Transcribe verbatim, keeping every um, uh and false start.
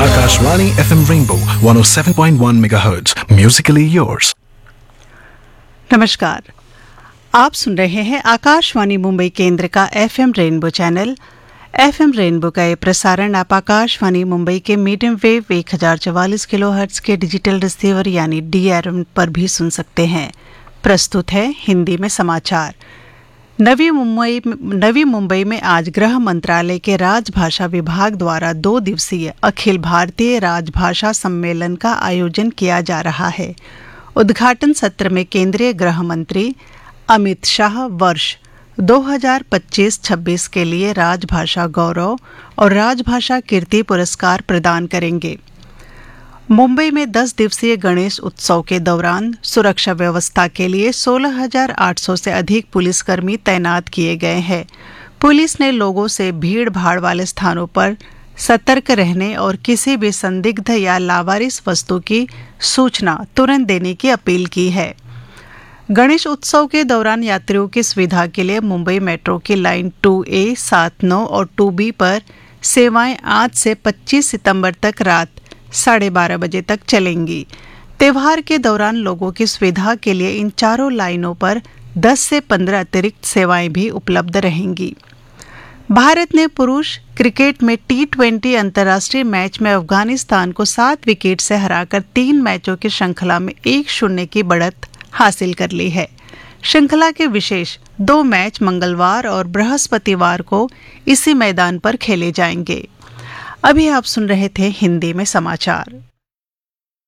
Akashvani F M Rainbow one oh seven point one megahertz. Musically yours. नमस्कार, आप सुन रहे हैं आकाशवाणी मुंबई केंद्र का FM rainbow channel. FM rainbow का ये प्रसारण आप आकाशवाणी मुंबई के मीडियम वेव एक हजार चवालीस किलो हर्ट्ज के डिजिटल रिसीवर यानी डीआरएम पर भी सुन सकते हैं। प्रस्तुत है हिंदी में समाचार। नवी मुंबई नवी मुंबई में आज गृह मंत्रालय के राजभाषा विभाग द्वारा दो दिवसीय अखिल भारतीय राजभाषा सम्मेलन का आयोजन किया जा रहा है। उद्घाटन सत्र में केंद्रीय गृह मंत्री अमित शाह वर्ष दो हज़ार पच्चीस छब्बीस के लिए राजभाषा गौरव और राजभाषा कीर्ति पुरस्कार प्रदान करेंगे। मुंबई में दस दिवसीय गणेश उत्सव के दौरान सुरक्षा व्यवस्था के लिए सोलह हज़ार आठ सौ से अधिक पुलिसकर्मी तैनात किए गए हैं। पुलिस ने लोगों से भीड़ भाड़ वाले स्थानों पर सतर्क रहने और किसी भी संदिग्ध या लावारिस वस्तु की सूचना तुरंत देने की अपील की है। गणेश उत्सव के दौरान यात्रियों की सुविधा के लिए मुंबई मेट्रो की लाइन टू ए, सात, नौ और टू बी पर सेवाएं आज से पच्चीस सितंबर तक रात साढ़े बारह बजे तक चलेंगी। त्योहार के दौरान लोगों की सुविधा के लिए इन चारों लाइनों पर दस से पंद्रह अतिरिक्त सेवाएं भी उपलब्ध रहेंगी। भारत ने पुरुष क्रिकेट में टी ट्वेंटी अंतर्राष्ट्रीय मैच में अफगानिस्तान को सात विकेट से हराकर तीन मैचों की श्रृंखला में एक शून्य की बढ़त हासिल कर ली है। श्रृंखला के विशेष दो मैच मंगलवार और बृहस्पतिवार को इसी मैदान पर खेले जाएंगे। अभी आप सुन रहे थे हिंदी में समाचार।